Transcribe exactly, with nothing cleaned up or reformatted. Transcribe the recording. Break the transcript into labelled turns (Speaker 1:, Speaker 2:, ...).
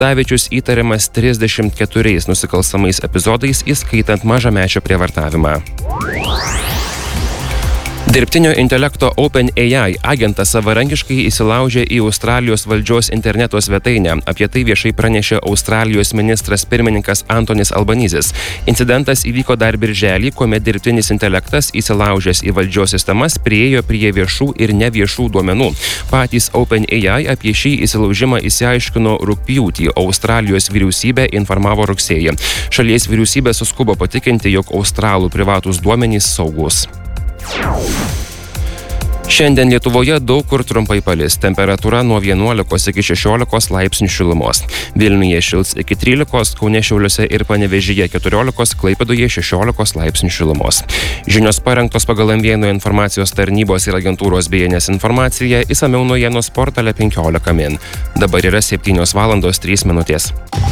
Speaker 1: Tavičius įtariamas trisdešimt keturiais nusikalstamais epizodais, įskaitant mažamečio prievartavimą. Dirbtinio intelekto OpenAI agentas savarankiškai įsilaužė į Australijos valdžios interneto svetainę. Apie tai viešai pranešė Australijos ministras pirmininkas Antonis Albanizis. Incidentas įvyko dar birželį, kuomet dirbtinis intelektas įsilaužęs į valdžios sistemas priėjo prie viešų ir neviešų duomenų. Patys OpenAI apie šį įsilaužimą išsiaiškino rugpjūtį, o Australijos vyriausybė informavo rugsėjį. Šalies vyriausybė suskubo patikinti, jog australų privatūs duomenys saugus. Šiandien Lietuvoje daug kur trumpai palis. Temperatūra nuo vienuolikos iki šešiolikos laipsnių šilumos. Vilniuje šils iki trylikos, Kaune, Šiauliuose ir Panevėžyje keturiolikos, Klaipėdoje šešiolikos laipsnių šilumos. Žinios parengtos pagal M vieno informacijos tarnybos ir agentūros B N S informaciją, išsamiau naujienos portale penkiolika min. Dabar yra septynios valandos trys minutės.